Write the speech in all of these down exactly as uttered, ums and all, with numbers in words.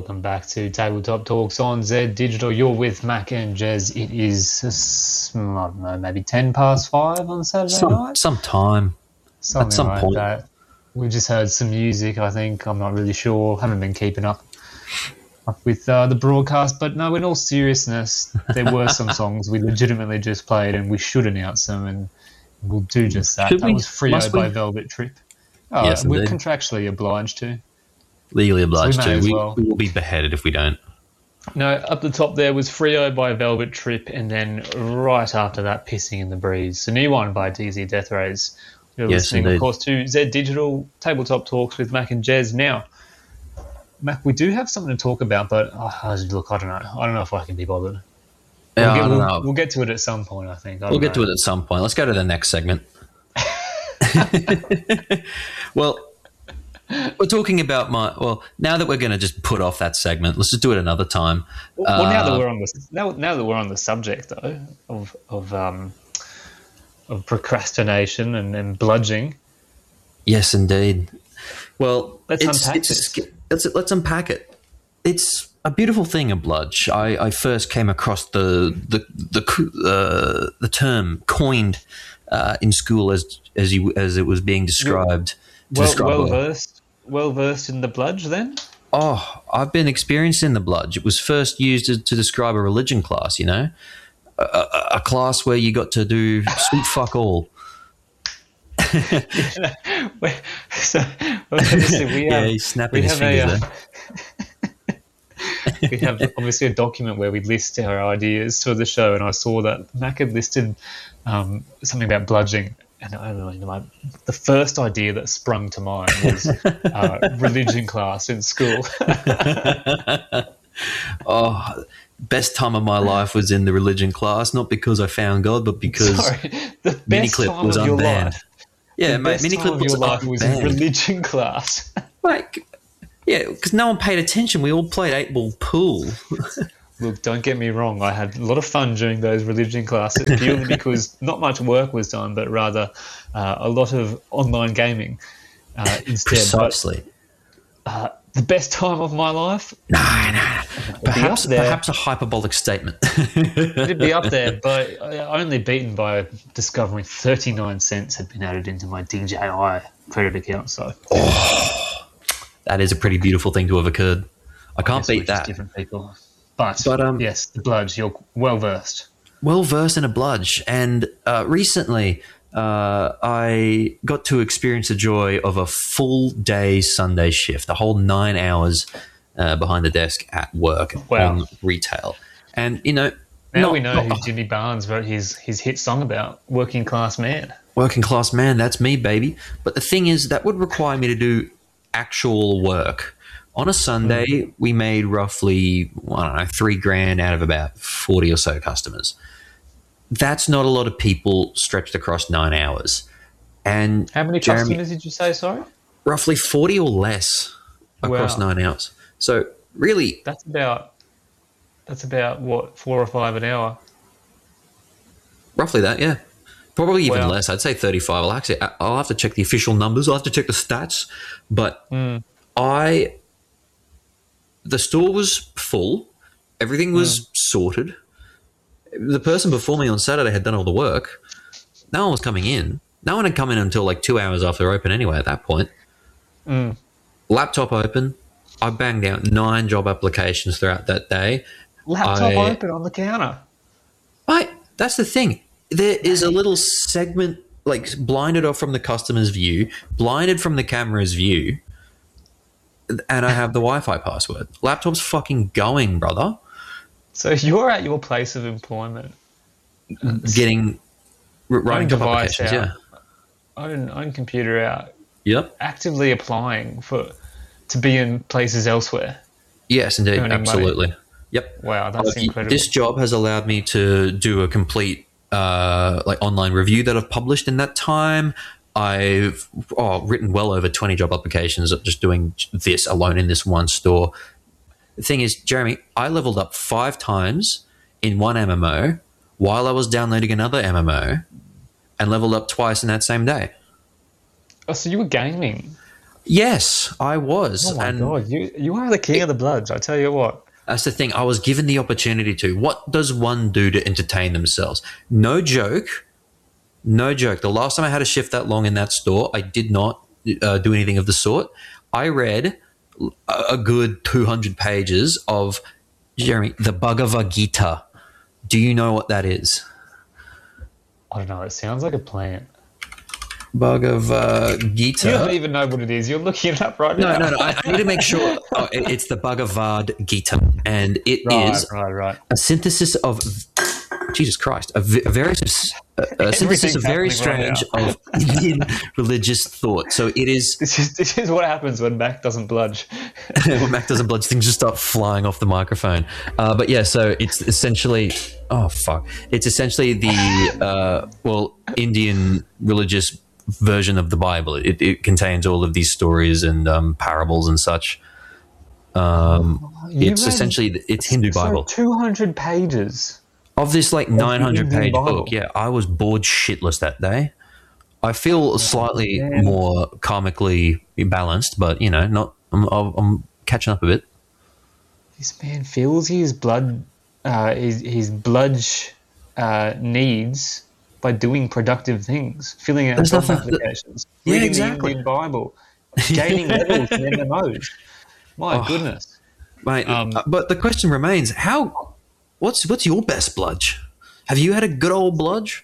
welcome back to Tabletop Talks on Z Digital. You're with Mac and Jez. It is, I don't know, maybe ten past five on Saturday some, night? Some time. Something At some like point. that. We just heard some music, I think. I'm not really sure. Haven't been keeping up, up with uh, the broadcast. But no, in all seriousness, there were some songs we legitimately just played and we should announce them, and we'll do just that. Should that we? was Frio Must by we? Velvet Trip. Oh, Yes, we're indeed. contractually obliged to. Legally obliged So we may to. as We, well. we will be beheaded if we don't. No, up the top there was Frio by Velvet Trip, and then right after that, Pissing in the Breeze. A new one by D Z Death Rays. You're Yes, listening, indeed. of course, to Z Digital Tabletop Talks with Mac and Jez. Now, Mac, we do have something to talk about, but oh, look, I don't know. I don't know if I can be bothered. Yeah, we'll, get, I don't we'll, know. we'll get to it at some point, I think. I We'll don't get to know. it at some point. Let's go to the next segment. Well, we're talking about my. Well, now that we're going to just put off that segment, let's just do it another time. Well, now that Uh, we're on the now, now that we're on the subject though of of um of procrastination and, and bludging, Yes, indeed. Well, Let's it's, unpack it's, this. Let's, let's unpack it. It's a beautiful thing, a bludge. I, I first came across the the the uh, the term coined uh, in school as as you as it was being described. to well describe well a- versed well versed in the bludge. Then Oh, I've been experienced in the bludge. It was first used to, to describe a religion class. You know, a, a, a class where you got to do sweet fuck all. We- so obviously we Yeah, have he's snapping we his have a, fingers uh, we have obviously a document where we list our ideas for the show, and I saw that Mac had listed um, something about bludging. And I don't know, my, the first idea that sprung to mind was uh, religion class in school. Oh, best time of my life was in the religion class, not because I found God, but because Sorry, the best Miniclip time was of your unbanned. life. Yeah, the mate, best time Miniclip of was your life was in unbanned. religion class. Like, yeah, because no one paid attention. We all played eight ball pool. Look, don't get me wrong. I had a lot of fun during those religion classes, purely because not much work was done, but rather uh, a lot of online gaming uh, instead. Precisely. But uh, the best time of my life, No, no. Perhaps, up there. perhaps a hyperbolic statement. it'd be up there, but uh, only beaten by discovering thirty-nine cents had been added into my D J I credit account. So That is a pretty beautiful thing to have occurred. I can't guess we're beat just that. different people. But, But, um, yes, the bloods, you're well versed. Well versed in a bludge, and uh, recently uh, I got to experience the joy of a full day Sunday shift, a whole nine hours uh, behind the desk at work Wow. on retail. And you know, Now not- we know not who Jimmy Barnes wrote his, his hit song about, Working Class Man. working class man. That's me, baby. But the thing is, that would require me to do actual work. On a Sunday, Mm. we made roughly, I don't know, three grand out of about forty or so customers. That's not a lot of people stretched across nine hours. And How many Jeremy, customers did you say, sorry? roughly forty or less across Wow. nine hours. So really, That's about, that's about, what, four or five an hour? roughly that, yeah. Probably even Wow. less. I'd say thirty-five. I'll actually, I'll have to check the official numbers. I'll have to check the stats. But Mm. I, the store was full. Everything was sorted. The person before me on Saturday had done all the work. No one was coming in. No one had come in until like two hours after open anyway at that point. Mm. Laptop open. I banged out nine job applications throughout that day. Laptop I- open on the counter. Right, that's the thing. There is a little segment, like blinded off from the customer's view, blinded from the camera's view, and I have the Wi-Fi password. Laptop's fucking going, brother. So you're at your place of employment, Getting r- own writing job device applications. out, Yeah. own, own computer out, Yep. actively applying for to be in places elsewhere. Yes, indeed. Earning money. Absolutely. Yep. Wow, that's Like, incredible. This job has allowed me to do a complete uh, like online review that I've published in that time. I've oh, written well over twenty job applications of just doing this alone in this one store. The thing is, Jeremy, I leveled up five times in one M M O while I was downloading another M M O and leveled up twice in that same day. Oh, so you were gaming? Yes, I was. Oh my and god, you you are the king of the bloods. I tell you what. That's the thing. I was given the opportunity to. What does one do to entertain themselves? No joke. No joke. The last time I had a shift that long in that store, I did not uh, do anything of the sort. I read a good two hundred pages of, Jeremy, the Bhagavad Gita. Do you know what that is? I don't know. It sounds like a plant. Bhagavad Gita. You don't even know what it is. You're looking it up right No, now. no, no. I, I need to make sure. Oh, it- it's the Bhagavad Gita, and it Right, is right, right. a synthesis of Jesus Christ, a, v- a very a, a synthesis of very happening right strange of Indian religious thought. So it is. This is this is what happens when Mac doesn't bludge. When Mac doesn't bludge, things just start flying off the microphone. Uh, but yeah, so it's essentially. Oh fuck! It's essentially the uh, well Indian religious version of the Bible. It, it contains all of these stories and um, parables and such. Um, You it's read- essentially it's Hindu Bible. So two hundred pages. Of this like nine hundred Indian page Bible. book, yeah, I was bored shitless that day. I feel slightly man. more karmically balanced, but you know, not. I'm, I'm catching up a bit. This man fills his blood, uh, his his bludge uh, needs by doing productive things, filling out There's job nothing- applications, Yeah, reading exactly. the Indian Bible, gaining levels in M M Os. My Oh. goodness. Mate, Um, uh, but the question remains: How? What's what's your best bludge? Have you had a good old bludge?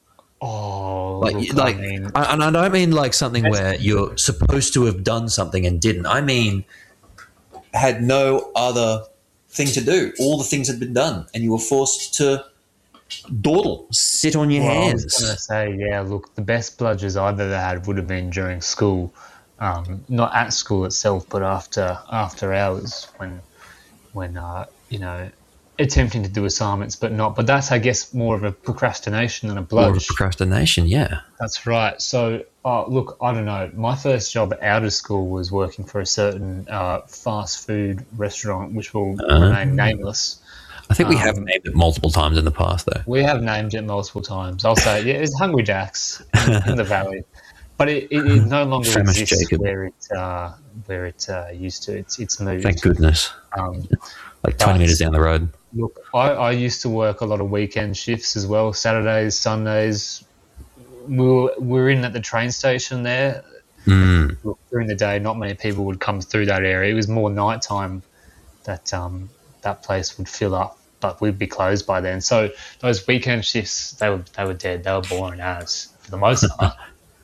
Oh, Like, look, like, I mean, I- and I don't mean like something where you're supposed to have done something and didn't. I mean, had no other thing to do. All the things had been done, and you were forced to dawdle, sit on your well, I was hands. going to say, yeah, look, the best bludges I've ever had would have been during school, um, not at school itself, but after after hours when, when uh, you know, attempting to do assignments, but not. But that's, I guess, more of a procrastination than a More of a bludge. procrastination, yeah. That's right. So, uh, look, I don't know. My first job out of school was working for a certain uh, fast food restaurant, which will Uh-huh. remain nameless. I think we have Um, named it multiple times in the past, though. We have named it multiple times. I'll say, yeah, it's Hungry Jack's in, in the valley, but it, it, it no longer Famous exists Jacob. where it uh, where it uh, used to. It's it's moved. Thank goodness. Um, Like twenty But- meters down the road. look, I, I used to work a lot of weekend shifts as well, Saturdays, Sundays. We were, we were in at the train station there. Mm. Look, during the day, not many people would come through that area. It was more nighttime that um, that place would fill up, but we'd be closed by then. So those weekend shifts, they were they were dead. They were boring as for the most part.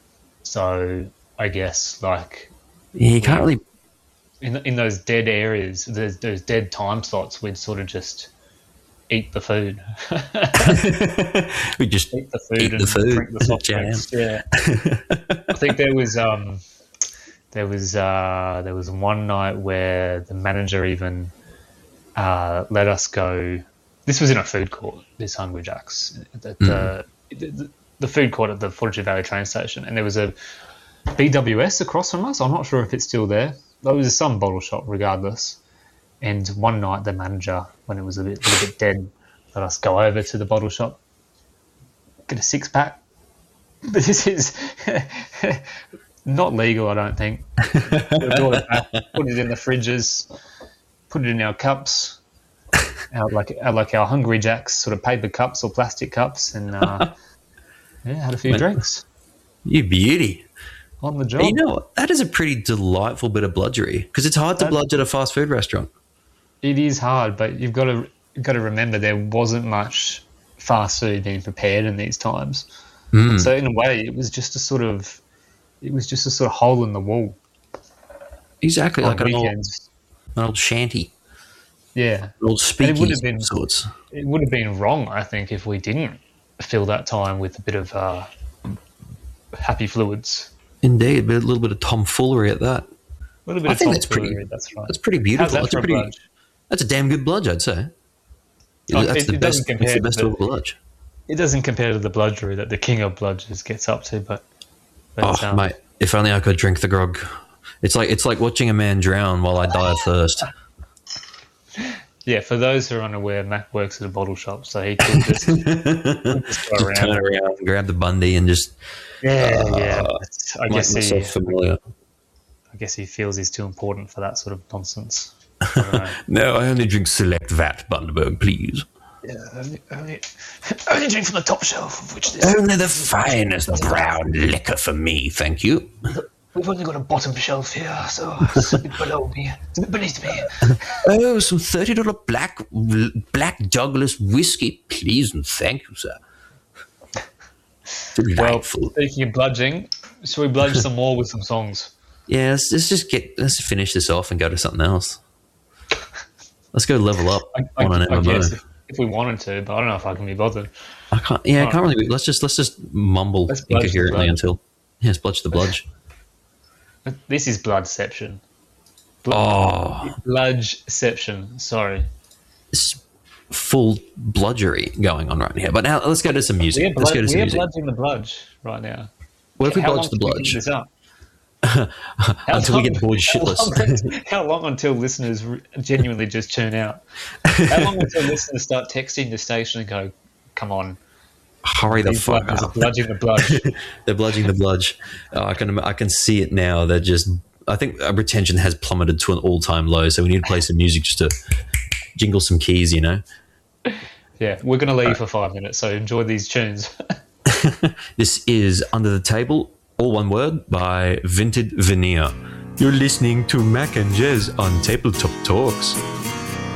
So I guess like Yeah, you can't really. in in those dead areas, those, those dead time slots, we'd sort of just eat the food, We just eat the food, Eat and the food. drink the soft Jam. drinks. Yeah, I think there was um, there was uh, there was one night where the manager even uh, let us go. This was in a food court. This Hungry Jack's, the, the, the, the food court at the Fortitude Valley train station, and there was a B W S across from us. I'm not sure if it's still there. There was some bottle shop, regardless. And one night, the manager, when it was a bit, little bit dead, let us go over to the bottle shop, get a six pack. But this is not legal, I don't think. We brought it back, put it in the fridges, put it in our cups, our, like our, like our Hungry Jacks sort of paper cups or plastic cups, and uh, yeah, had a few drinks You beauty. on the job. But you know what? That is a pretty delightful bit of bludgery because it's hard to That- bludge at a fast food restaurant. It is hard, but you've got to you've got to remember there wasn't much fast food being prepared in these times. Mm. So in a way, it was just a sort of it was just a sort of hole in the wall Exactly, on like an old, weekends. an old shanty, Yeah, an old And it would speakeasy have been- of sorts. it would have been wrong, I think, if we didn't fill that time with a bit of uh, happy fluids, Indeed, but a little bit of tomfoolery at that. a little bit I of think that's tomfoolery, pretty- That's right. That's pretty How's beautiful. that That's for a a pretty. bludge? That's a damn good bludge, I'd say. Oh, that's it- the it best. doesn't That's the compare best to of a bludge. It doesn't compare to the bludgery that the king of bludges gets up to, but, but Oh, um, mate! If only I could drink the grog. It's like it's like watching a man drown while I die of thirst. yeah. For those who are unaware, Mac works at a bottle shop, so he could just, he could just go Turn around. around, grab the Bundy, and just Yeah, yeah. I make guess he, myself familiar. I guess he feels he's too important for that sort of nonsense. I don't know. No, I only drink select vat, Bundaberg, please. Yeah, only, only, only drink from the top shelf, of which this. Only the finest brown liquor for me, thank you. We've only got a bottom shelf here, so it's a bit below me. It's a bit beneath me. Oh, some thirty dollar black black Douglas whiskey, please and thank you, sir. Delightful. Well, speaking of bludging, shall we bludge some more with some songs? Yeah, let's, let's just get let's finish this off and go to something else. Let's go level up I, I, on an I M M O. guess if, if we wanted to, but I don't know if I can be bothered. I can't. Yeah, I can't really. Let's just let's just mumble Let's bludge the incoherently bludge. until yes, bludge the bludge. This is Bloodception. Oh, Bludgeception. Sorry. it's full bludgery going on right here. But now let's go to some music. We are, Let's go blood, to some we are music. bludging the bludge right now. What if we How bludge the long can we keep bludge this up? until we get bored how shitless? long, how long until listeners re- genuinely just tune out? How long until listeners start texting the station and go, "Come on, Hurry the these fuck bludgers are up! bludging the bludge." They're bludging the bludge. Oh, I can I can see it now. They're just. I think our retention has plummeted to an all time low. So we need to play some music just to jingle some keys. You know. Yeah, we're going to leave for five minutes, so enjoy these tunes. This is Under the Table, all one word, by Vinted Veneer. You're listening to Mac and Jez on Tabletop Talks.